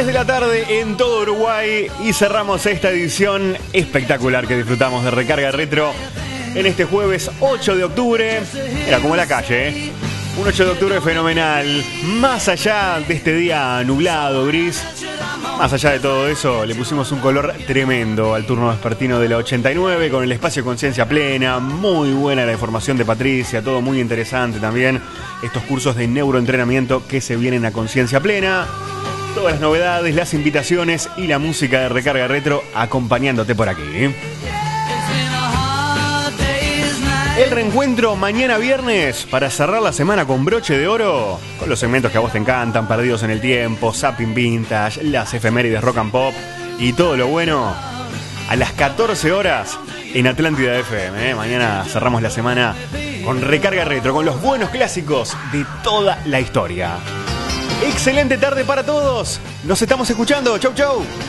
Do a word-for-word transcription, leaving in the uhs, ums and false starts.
de la tarde en todo Uruguay y cerramos esta edición espectacular que disfrutamos de Recarga Retro en este jueves ocho de octubre. Era como la calle, ¿eh? Un ocho de octubre fenomenal. Más allá de este día nublado, gris, más allá de todo eso, le pusimos un color tremendo al turno vespertino de la ochenta y nueve con el espacio Conciencia Plena. Muy buena la información de Patricia, todo muy interesante también. Estos cursos de neuroentrenamiento que se vienen a Conciencia Plena. Todas las novedades, las invitaciones y la música de Recarga Retro acompañándote por aquí, ¿eh? El reencuentro mañana viernes para cerrar la semana con broche de oro, con los segmentos que a vos te encantan, Perdidos en el Tiempo, Zapping Vintage, las efemérides Rock and Pop y todo lo bueno a las catorce horas en Atlántida F M, ¿eh? Mañana cerramos la semana con Recarga Retro, con los buenos clásicos de toda la historia. Excelente tarde para todos. Nos estamos escuchando. Chau, chau.